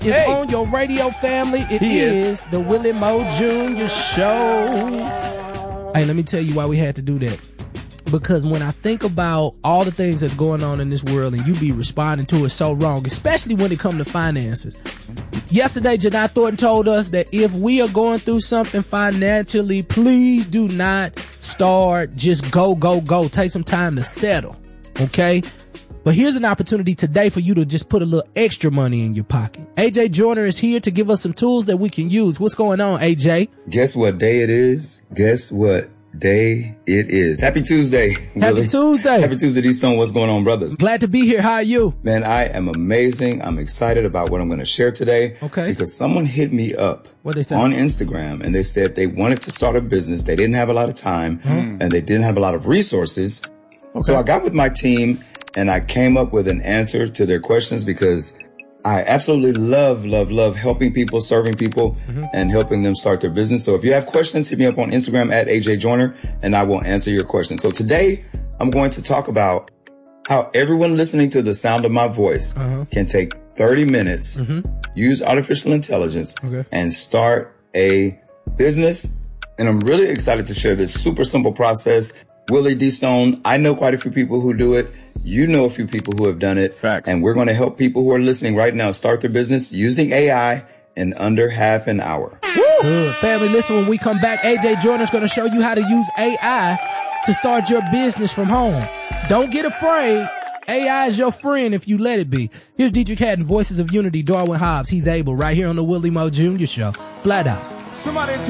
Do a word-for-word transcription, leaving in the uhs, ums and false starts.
is Hey. on your radio, family. It He is, is. the Willie Moe Junior Show. Hey, let me tell you why we had to do that. Because when I think about all the things that's going on in this world and you be responding to it so wrong, especially when it comes to finances. Yesterday, Janai Thornton told us that if we are going through something financially, please do not start just go, go, go. Take some time to settle. Okay? But here's an opportunity today for you to just put a little extra money in your pocket. A J Joyner is here to give us some tools that we can use. What's going on, A J? Guess what day it is? Guess what day it is? Happy Tuesday. Happy Willie. Tuesday. Happy Tuesday, D-Stone. What's going on, brothers? Glad to be here. How are you? Man, I am amazing. I'm excited about what I'm going to share today. Okay. Because someone hit me up What'd they say? on Instagram and they said they wanted to start a business. They didn't have a lot of time Mm. and they didn't have a lot of resources. So I got with my team and I came up with an answer to their questions because I absolutely love, love, love helping people, serving people, mm-hmm. and helping them start their business. So if you have questions, hit me up on Instagram at A J Joyner and I will answer your questions. So today I'm going to talk about how everyone listening to the sound of my voice uh-huh. can take thirty minutes, mm-hmm. use artificial intelligence, okay. and start a business. And I'm really excited to share this super simple process. Willie D-Stone, I know quite a few people who do it. You know a few people who have done it. Facts. And we're going to help people who are listening right now start their business using A I in under half an hour. Good. Family, listen, when we come back, A J Joyner is going to show you how to use A I to start your business from home. Don't get afraid. A I is your friend if you let it be. Here's Dietrich Haddon, Voices of Unity, Darwin Hobbs. He's able right here on the Willie Moe Junior Show. Flat out. Somebody